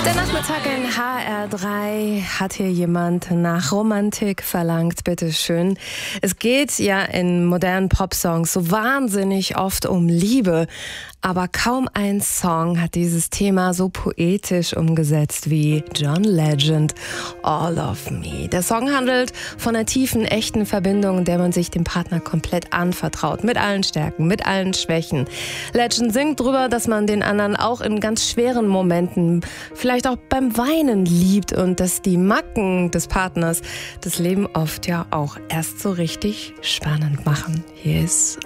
Der Nachmittag in HR3 hat hier jemand nach Romantik verlangt, bitteschön. Es geht ja in modernen Popsongs so wahnsinnig oft um Liebe, aber kaum ein Song hat dieses Thema so poetisch umgesetzt wie John Legend, All of Me. Der Song handelt von einer tiefen, echten Verbindung, in der man sich dem Partner komplett anvertraut, mit allen Stärken, mit allen Schwächen. Legend singt drüber, dass man den anderen auch in ganz schweren Momenten, vielleicht auch beim Weinen liebt und dass die Macken des Partners das Leben oft ja auch erst so richtig spannend machen. Hier ist